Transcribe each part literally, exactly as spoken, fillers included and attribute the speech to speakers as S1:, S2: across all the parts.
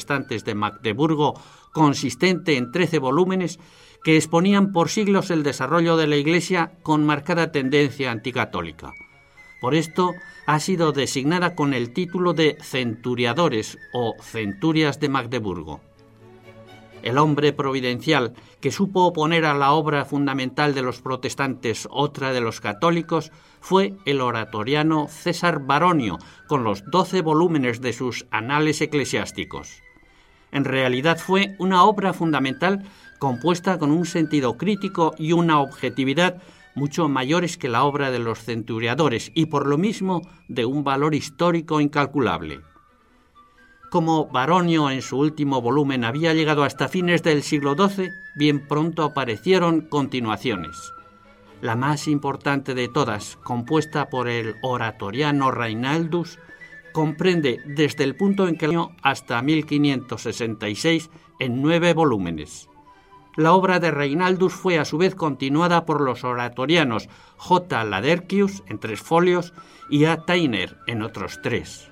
S1: protestantes de Magdeburgo, consistente en trece volúmenes, que exponían por siglos el desarrollo de la Iglesia con marcada tendencia anticatólica. Por esto ha sido designada con el título de Centuriadores o Centurias de Magdeburgo. El hombre providencial que supo oponer a la obra fundamental de los protestantes otra de los católicos fue el oratoriano César Baronio, con los doce volúmenes de sus Anales Eclesiásticos. En realidad fue una obra fundamental compuesta con un sentido crítico y una objetividad mucho mayores que la obra de los centuriadores y por lo mismo de un valor histórico incalculable. Como Baronio en su último volumen había llegado hasta fines del siglo doce, bien pronto aparecieron continuaciones. La más importante de todas, compuesta por el oratoriano Reinaldus, comprende desde el punto en que el año hasta mil quinientos sesenta y seis en nueve volúmenes. La obra de Reinaldus fue a su vez continuada por los oratorianos J. Laderchius en tres folios y A. Tainer en otros tres.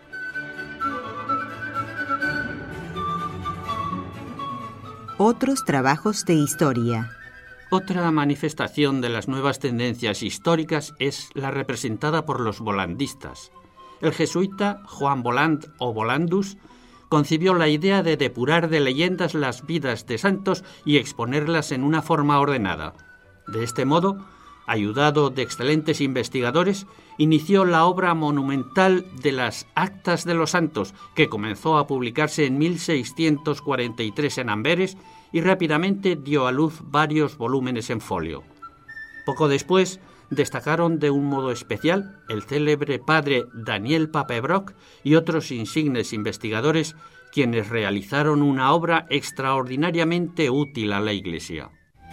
S2: Otros trabajos de historia.
S1: Otra manifestación de las nuevas tendencias históricas es la representada por los volandistas. El jesuita Juan Voland o Volandus concibió la idea de depurar de leyendas las vidas de santos y exponerlas en una forma ordenada. De este modo, ayudado de excelentes investigadores, inició la obra monumental de las Actas de los Santos, que comenzó a publicarse en mil seiscientos cuarenta y tres en Amberes y rápidamente dio a luz varios volúmenes en folio. Poco después, destacaron de un modo especial el célebre padre Daniel Papebrock y otros insignes investigadores, quienes realizaron una obra extraordinariamente útil a la Iglesia.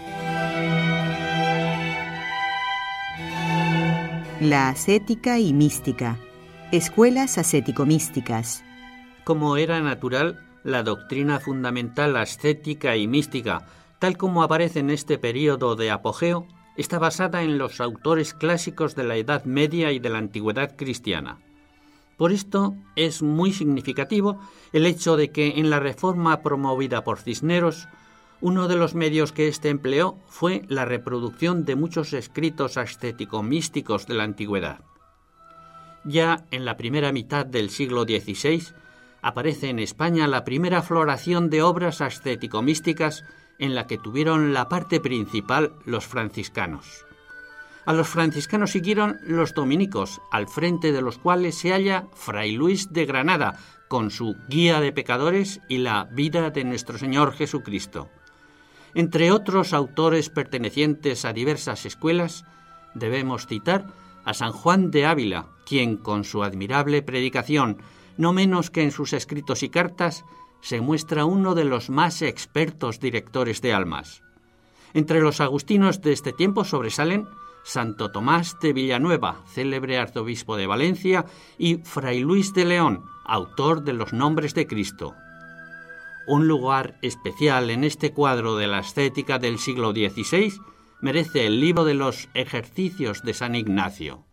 S2: La ascética y mística. Escuelas ascético-místicas.
S1: Como era natural, la doctrina fundamental ascética y mística, tal como aparece en este período de apogeo, está basada en los autores clásicos de la Edad Media y de la Antigüedad cristiana. Por esto es muy significativo el hecho de que en la reforma promovida por Cisneros, uno de los medios que éste empleó fue la reproducción de muchos escritos ascético-místicos de la antigüedad. Ya en la primera mitad del siglo dieciséis aparece en España la primera floración de obras ascético-místicas en la que tuvieron la parte principal los franciscanos. A los franciscanos siguieron los dominicos, al frente de los cuales se halla Fray Luis de Granada, con su Guía de Pecadores y la Vida de Nuestro Señor Jesucristo. Entre otros autores pertenecientes a diversas escuelas, debemos citar a San Juan de Ávila, quien con su admirable predicación, no menos que en sus escritos y cartas, se muestra uno de los más expertos directores de almas. Entre los agustinos de este tiempo sobresalen Santo Tomás de Villanueva, célebre arzobispo de Valencia, y Fray Luis de León, autor de los Nombres de Cristo. Un lugar especial en este cuadro de la ascética del siglo dieciséis merece el libro de los Ejercicios de San Ignacio.